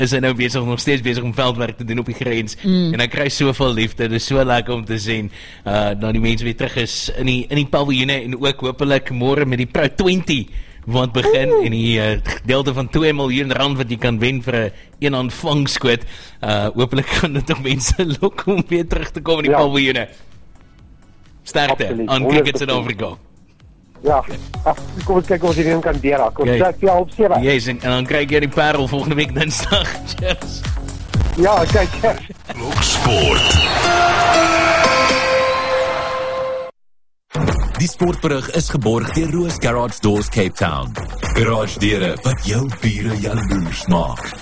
is hy nou nog steeds besig om veldwerk te doen op die grens, en hy kry soveel liefde, dit is so lekker om te sien, dat die mense weer terug is in die paviljoene, en ook hopelik môre met die Proud 20, wat begin, en die gedeelte van 2 miljoen rand wat jy kan wen vir een aanvangskoot, hopelik kan dit ook mense lok om weer terug te kom in die paviljoene. Sterkte, aan Cricket Suid-Afrika. Ja, kom ons kyk of ons die kan deurhaak. Ons sê 4:30. Yes, en dan kry jy die Parel volgende week Dinsdag. Cheers. Ja, kyk. Sport. Die sportberig is geborg deur Roos Garage Doors Cape Town. Garage deure wat jou bure jaloers maak.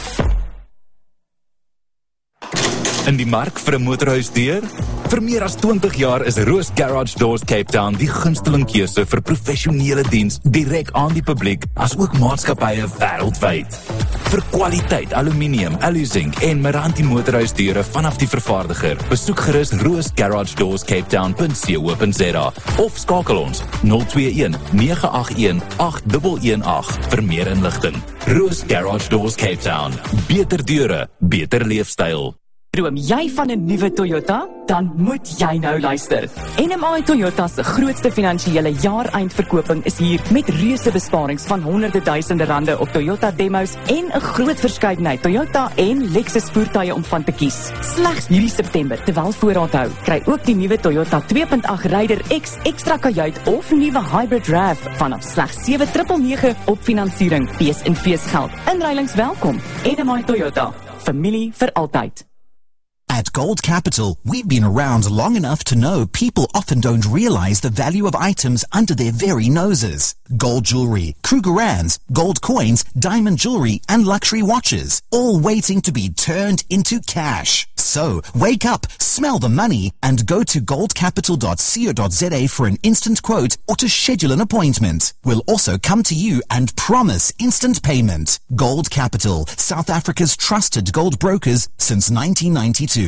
In die mark vir 'n motorhuisdeur? Vir meer as 20 jaar is Roos Garage Doors Cape Town die gunsteling keuse vir professionele diens direk aan die publiek, as ook maatskappye wêreldwyd. Vir kwaliteit aluminium, alu-zinc en Meranti motorhuisdeure vanaf die vervaardiger, besoek gerus roosgaragedoors.cape.town.co.za of skakel ons 021 981 8118 vir meer inligting. Roos Garage Doors Cape Town. Beter deure, beter leefstyl. Droom jy van 'n nuwe Toyota? Dan moet jy nou luister. NMI Toyota se grootste finansiële jaareindverkoping is hier met reuse besparings van honderde duisende rande op Toyota demos en 'n groot verskeidenheid Toyota en Lexus voertuie om van te kies. Slegs hierdie September, terwyl voorraad hou, kry ook die nuwe Toyota 2.8 Raider X ekstra kajuit of nuwe Hybrid RAV vanaf slegs 7,999 op finansiering. Fees en feesgeld. Inruilings welkom. NMI Toyota. Familie vir altyd. At Gold Capital, we've been around long enough to know people often don't realize the value of items under their very noses. Gold jewelry, Krugerrands, gold coins, diamond jewelry, and luxury watches, all waiting to be turned into cash. So, wake up, smell the money, and go to goldcapital.co.za for an instant quote or to schedule an appointment. We'll also come to you and promise instant payment. Gold Capital, South Africa's trusted gold brokers since 1992.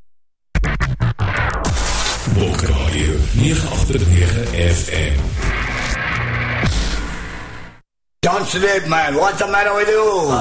Walk Radio 989 FM. Don't sleep, man. What's the matter with you?